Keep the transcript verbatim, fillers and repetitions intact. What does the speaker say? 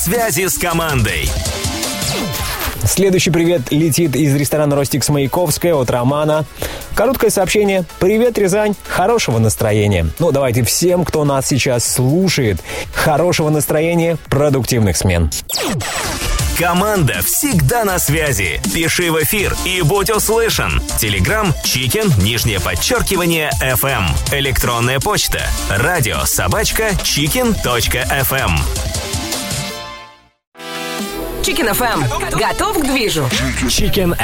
Связи с командой. Следующий привет летит из ресторана «Ростикс» Маяковская от Романа. Короткое сообщение. Привет, Рязань. Хорошего настроения. Ну, давайте всем, кто нас сейчас слушает, хорошего настроения, продуктивных смен. Команда всегда на связи. Пиши в эфир и будь услышан. Телеграм Чикен, нижнее подчеркивание, эф эм. Электронная почта. Радио собачка чикен точка эф эм. Чикен эф эм. Готов к движу? Чикен